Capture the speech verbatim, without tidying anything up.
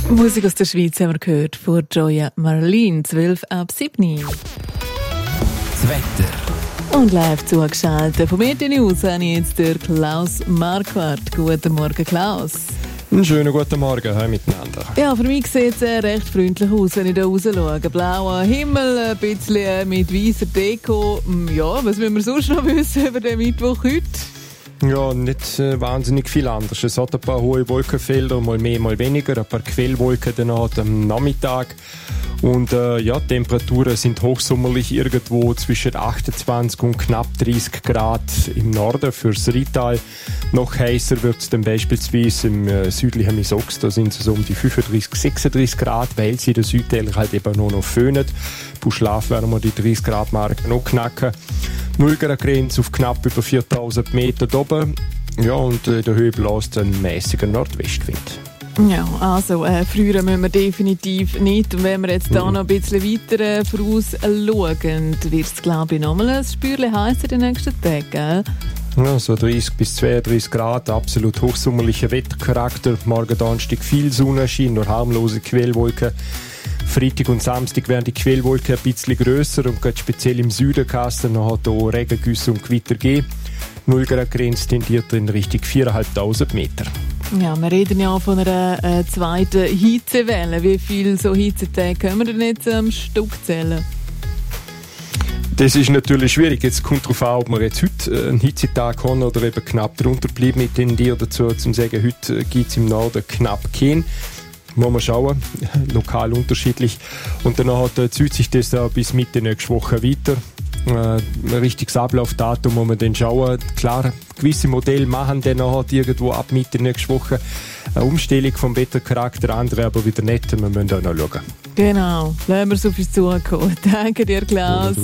Musik aus der Schweiz haben wir gehört von Joya Marlin, zwölf ab sieben. Das Wetter. Und live zugeschaltet von Meteo News habe ich jetzt der Klaus Marquardt. Guten Morgen, Klaus. Einen schönen guten Morgen, hi miteinander. Ja, für mich sieht es äh, recht freundlich aus, wenn ich da raus schaue. Blauer Himmel, ein bisschen mit weißer Deko. Ja, was müssen wir sonst noch wissen über den Mittwoch heute? Ja, nicht äh, wahnsinnig viel anders. Es hat ein paar hohe Wolkenfelder, mal mehr, mal weniger, ein paar Quellwolken dann am Nachmittag. Und äh, ja, die Temperaturen sind hochsommerlich irgendwo zwischen achtundzwanzig und knapp dreißig Grad im Norden fürs Rheintal. Noch heißer wird es dann beispielsweise im äh, südlichen Misox, da sind es so um die fünfunddreißig, sechsunddreißig Grad, weil sie in der Südteil halt eben nur noch föhnen. Bei Schlaf werden wir die dreißig Grad Marke noch knacken. null Grad Grenze auf knapp über viertausend Meter oben. Ja, und in der Höhe bläst ein mäßiger Nordwestwind. Ja, also äh, früher müssen wir definitiv nicht. Und wenn wir jetzt da noch ein bisschen weiter äh, voraus schauen, wird es, glaube ich, nochmal ein Spürchen heißer in den nächsten Tagen, gell? Ja, so dreißig bis zweiunddreißig Grad, absolut hochsommerlicher Wettercharakter. Morgen Donnerstag viel Sonnenschein, nur harmlose Quellwolken. Freitag und Samstag werden die Quellwolken ein bisschen grösser und gerade speziell im Süden kann es dann noch hier Regengüsse und Gewitter geben. null Grad Grenze tendiert in Richtung viertausendfünfhundert Meter. Ja, wir reden ja von einer äh, zweiten Hitzewelle. Wie viele so Hitzetage können wir denn jetzt am Stück zählen? Das ist natürlich schwierig. Jetzt kommt darauf an, ob wir jetzt heute einen Hitzetag haben oder eben knapp drunter bleiben. Ich tendiere dazu, zu sagen, heute gibt es im Norden knapp keinen. Muss man schauen, lokal unterschiedlich. Und danach äh, zieht sich das da bis Mitte nächste Woche weiter. Äh, ein richtiges Ablaufdatum muss man dann schauen. Klar, gewisse Modelle machen dann nachher irgendwo ab Mitte nächste Woche eine Umstellung vom Wettercharakter, andere aber wieder nicht. Wir müssen da noch schauen. Genau, lassen wir es auf uns zukommen. Danke dir, Klaus.